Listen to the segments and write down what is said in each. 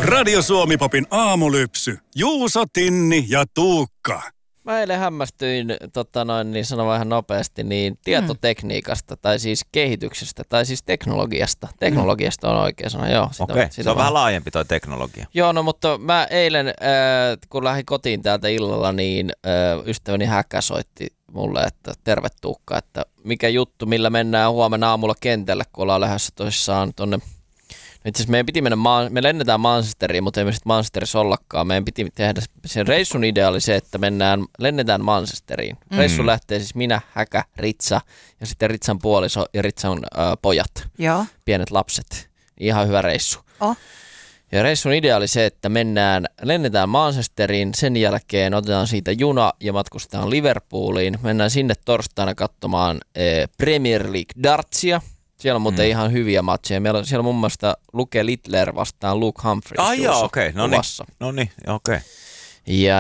Radio Suomi-popin aamulypsy. Juuso, Tinni ja Tuukka. Mä eilen hämmästyin, niin sanon vähän nopeasti, niin tietotekniikasta, tai siis kehityksestä, tai siis teknologiasta. Teknologiasta on oikea sana, joo. Okei, se on vähän laajempi toi teknologia. Joo, no mutta mä eilen, kun lähdin kotiin täältä illalla, niin ystäväni Häkä soitti mulle, että terve Tuukka, että mikä juttu, millä mennään huomenna aamulla kentälle, kun ollaan lähdössä tosissaan tonne. Itse asiassa meidän piti mennä, me lennetään Manchesteriin, mutta ei me sitten Manchesterissa ollakaan. Meidän piti tehdä, sen reissun idea oli se, että lennetään Manchesteriin. Reissu lähtee siis minä, Häkä, Ritsa ja sitten Ritsan puoliso ja Ritsan pojat, pienet lapset. Ihan hyvä reissu. Ja reissun idea oli se, että lennetään Manchesteriin, sen jälkeen otetaan siitä juna ja matkustetaan Liverpooliin. Mennään sinne torstaina katsomaan Premier League dartsia. Siellä on muuten ihan hyviä matcheja. Siellä muun muassa Luke Littler vastaan Luke Humphries. No niin, okei. Ja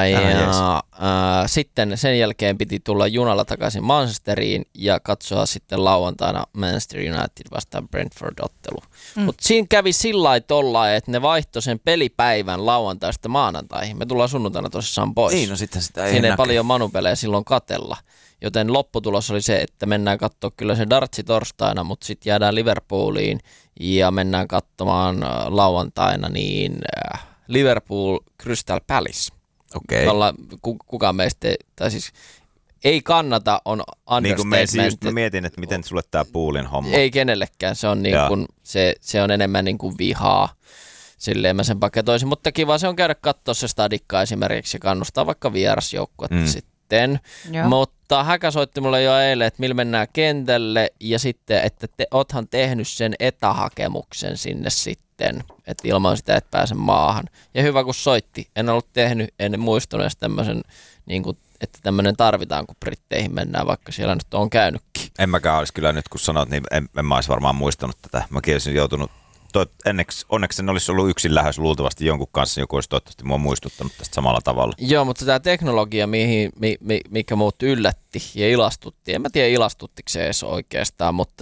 sitten sen jälkeen piti tulla junalla takaisin Manchesteriin ja katsoa sitten lauantaina Manchester United vastaan Brentford-ottelu. Mutta siinä kävi sillä lailla, että ne vaihtoi sen pelipäivän lauantaista maanantaihin. Me tullaan sunnuntaina tosissaan pois. Niin, no sitten sitä ei siinä ei paljon manupelejä silloin katella. Joten lopputulos oli se, että mennään katsoa kyllä se dartsi torstaina, mutta sitten jäädään Liverpooliin ja mennään katsomaan lauantaina niin Liverpool Crystal Palace. Okei. Kukaan meistä, tai siis ei kannata, on understatement. Mä mietin, että miten sulle tää poolin homma. Ei kenellekään, se on, niin kuin, se on enemmän niin kuin vihaa. Silleen mä sen paketoisin, mutta kiva se on käydä katsoa se stadikka esimerkiksi ja kannustaa vaikka vierasjoukkuetta sitten. Mutta Häkä soitti mulle jo eilen, että millä mennään kentälle ja sitten, että oothan tehnyt sen etähakemuksen sinne sitten, että ilman sitä et pääse maahan. Ja hyvä kun soitti, en ollut tehnyt, en muistunut edes tämmöisen, niin kuin, että tämmöinen tarvitaan, kun Britteihin mennään, vaikka siellä nyt on käynytkin. En mäkään olisi kyllä nyt kun sanot, niin en mä olisi varmaan muistanut tätä. Mäkin olisin joutunut. Onneksi en olisi ollut yksin lähes luultavasti jonkun kanssa, joku olisi toivottavasti mua muistuttanut tästä samalla tavalla. Joo, mutta tämä teknologia, mikä muut yllätti ja ilastutti, en mä tiedä ilastuttiko se edes oikeastaan, mutta